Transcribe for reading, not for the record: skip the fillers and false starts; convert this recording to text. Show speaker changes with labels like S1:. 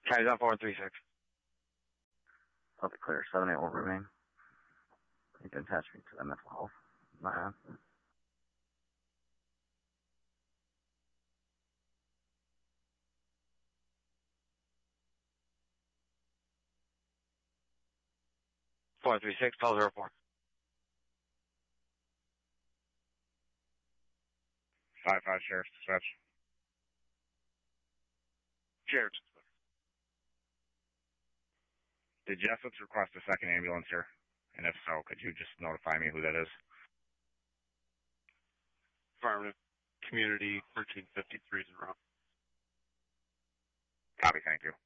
S1: Carries on 436.
S2: I'll be clear. 7-8 will remain. You can attach me to the mental health. Nah.
S1: 436, 1204.
S3: 5-5 Sheriff's Dispatch.
S1: Sheriff's Dispatch.
S3: Did Jessups request a second ambulance here? And if so, could you just notify me who that is?
S4: Affirmative. Community 1353 is around.
S3: Copy, thank you.